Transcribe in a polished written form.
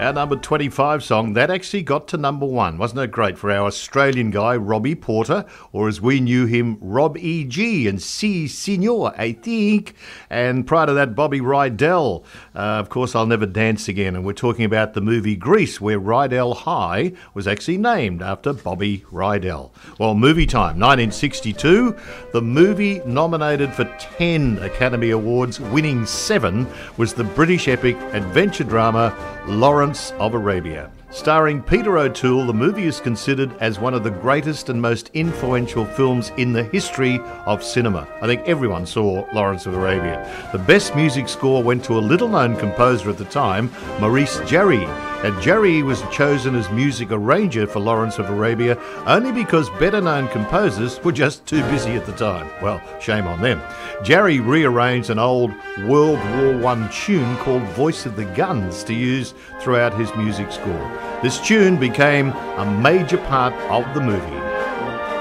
Our number 25 song, that actually got to number 1. Wasn't it great for our Australian guy, Robbie Porter, or as we knew him, Rob E.G. and Si Signor, I think. And prior to that, Bobby Rydell. Of course, I'll Never Dance Again. And we're talking about the movie Grease, where Rydell High was actually named after Bobby Rydell. Well, movie time, 1962. The movie nominated for 10 Academy Awards, winning 7, was the British epic adventure drama Lawrence of Arabia. Starring Peter O'Toole, the movie is considered as one of the greatest and most influential films in the history of cinema. I think everyone saw Lawrence of Arabia. The best music score went to a little-known composer at the time, Maurice Jarry. And Jarry was chosen as music arranger for Lawrence of Arabia only because better-known composers were just too busy at the time. Well, shame on them. Jarry rearranged an old World War I tune called Voice of the Guns to use throughout his music score. This tune became a major part of the movie.